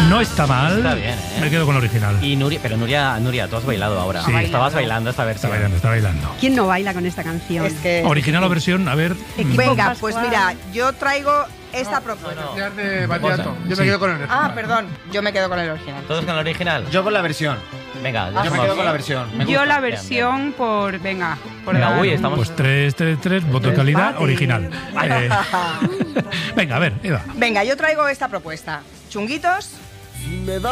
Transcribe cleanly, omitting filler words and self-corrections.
No está mal. Está bien, Me quedo con la original. Y Nuria, tú has bailado ahora. Sí. Estabas bailando esta versión. Está bailando. ¿Quién no baila con esta canción? Es que... Original o versión, a ver. Venga, pues mira, yo traigo esta propuesta. De Batiato. Yo me quedo con el original. Ah, perdón, yo me quedo con el original. ¿Todos con el original? Yo con la versión. Venga, Yo me quedo con la versión. Me Yo gusta. la versión por... Venga, por Venga, la- uy, estamos... Pues 3, voto de calidad, original. Venga, a ver, Eva. Venga, yo traigo esta propuesta. Chunguitos.